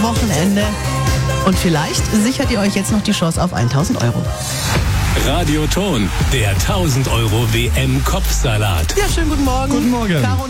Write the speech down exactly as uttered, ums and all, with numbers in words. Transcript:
Wochenende. Und vielleicht sichert ihr euch jetzt noch die Chance auf tausend Euro. Radioton, der tausend Euro W M-Kopfsalat. Ja, schönen guten Morgen. Guten Morgen. Caro